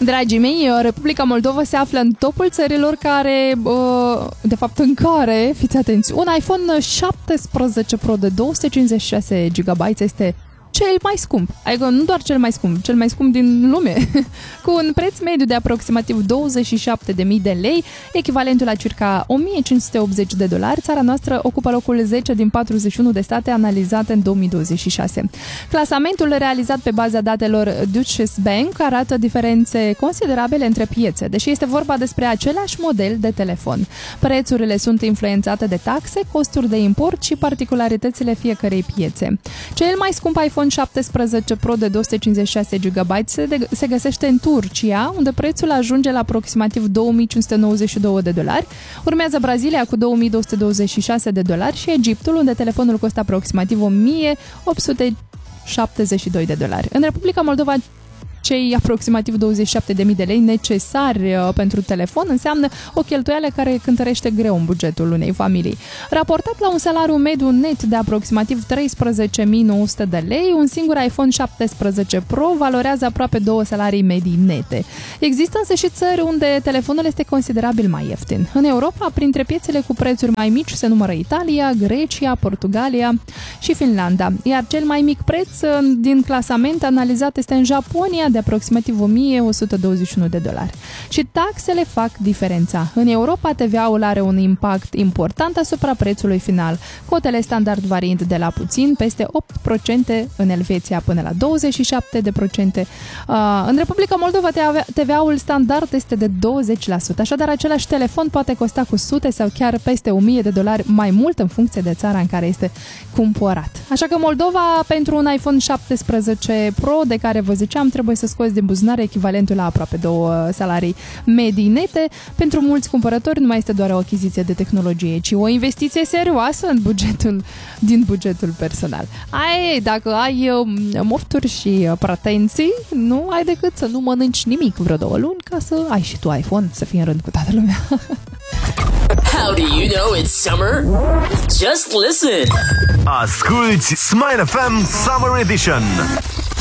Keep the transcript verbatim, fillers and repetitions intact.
Dragii mei, Republica Moldova se află în topul țărilor care, de fapt în care, fiți atenți, un iPhone șaptesprezece Pro de două sute cincizeci și șase gigabyte este cel mai scump, adică nu doar cel mai scump, cel mai scump din lume, cu un preț mediu de aproximativ douăzeci și șapte de mii de lei, echivalentul la circa o mie cinci sute optzeci de dolari. Țara noastră ocupă locul zece din patruzeci și unu de state analizate în două mii douăzeci și șase. Clasamentul realizat pe baza datelor Deutsche Bank arată diferențe considerabile între piețe, deși este vorba despre același model de telefon. Prețurile sunt influențate de taxe, costuri de import și particularitățile fiecărei piețe. Cel mai scump iPhone șaptesprezece Pro de două sute cincizeci și șase gigabyte se, de- se găsește în Turcia, unde prețul ajunge la aproximativ două mii cinci sute nouăzeci și două de dolari. Urmează Brazilia cu două mii două sute douăzeci și șase de dolari și Egiptul, unde telefonul costă aproximativ o mie opt sute șaptezeci și doi de dolari. În Republica Moldova, cei aproximativ douăzeci și șapte de mii de lei necesari pentru telefon înseamnă o cheltuială care cântărește greu în bugetul unei familii. Raportat la un salariu mediu net de aproximativ treisprezece mii nouă sute de lei, un singur iPhone șaptesprezece Pro valorează aproape două salarii medii nete. Există însă și țări unde telefonul este considerabil mai ieftin. În Europa, printre piețele cu prețuri mai mici se numără Italia, Grecia, Portugalia și Finlanda, iar cel mai mic preț din clasament analizat este în Japonia, de aproximativ o mie o sută douăzeci și unu de dolari. Și taxele fac diferența. În Europa, T V A-ul are un impact important asupra prețului final, cotele standard variind de la puțin peste opt la sută, în Elveția până la douăzeci și șapte la sută. În Republica Moldova, T V A-ul standard este de douăzeci la sută, așadar același telefon poate costa cu sute sau chiar peste o mie de dolari mai mult în funcție de țara în care este cumpărat. Așa că Moldova, pentru un iPhone șaptesprezece Pro, de care vă ziceam, trebuie să scoți din buzunar echivalentul la aproape două salarii medii nete. Pentru mulți cumpărători nu mai este doar o achiziție de tehnologie, ci o investiție serioasă în bugetul, din bugetul personal. Ai, dacă ai mofturi și pretenții, nu ai decât să nu mănânci nimic vreo două luni ca să ai și tu iPhone, să fii în rând cu toată lumea. How do you know it's summer? Just listen. Asculți Smile F M Summer Edition.